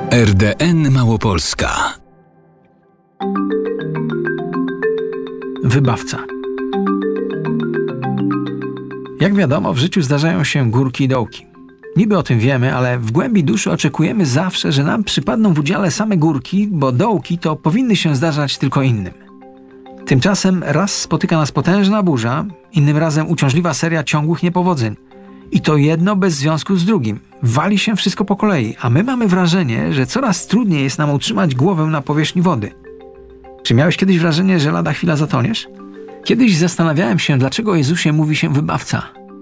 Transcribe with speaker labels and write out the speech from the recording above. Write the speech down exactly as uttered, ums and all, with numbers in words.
Speaker 1: R D N Małopolska.
Speaker 2: Wybawca. Jak wiadomo, w życiu zdarzają się górki i dołki. Niby o tym wiemy, ale w głębi duszy oczekujemy zawsze, że nam przypadną w udziale same górki, bo dołki to powinny się zdarzać tylko innym. Tymczasem raz spotyka nas potężna burza, innym razem uciążliwa seria ciągłych niepowodzeń. I to jedno bez związku z drugim. Wali się wszystko po kolei, a my mamy wrażenie, że coraz trudniej jest nam utrzymać głowę na powierzchni wody. Czy miałeś kiedyś wrażenie, że lada chwila zatoniesz? Kiedyś zastanawiałem się, dlaczego o Jezusie mówi się wybawca.